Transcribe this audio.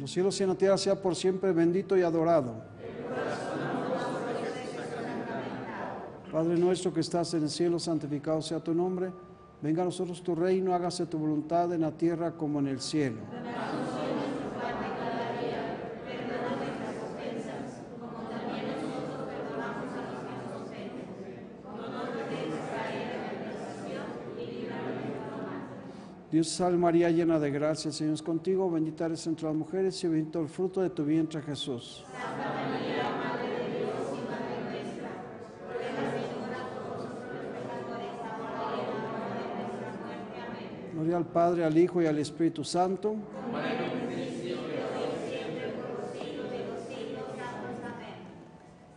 los cielos y en la tierra sea por siempre bendito y adorado. Padre nuestro que estás en el cielo, santificado sea tu nombre. Venga a nosotros tu reino, hágase tu voluntad en la tierra como en el cielo. Dios te salve María, llena de gracia, el Señor es contigo, bendita eres entre las mujeres y bendito el fruto de tu vientre Jesús. Santa María, Madre de Dios y Madre nuestra, ruega Señora por nosotros los pecadores, ahora y en la hora de nuestra muerte. Amén. Gloria al Padre, al Hijo y al Espíritu Santo.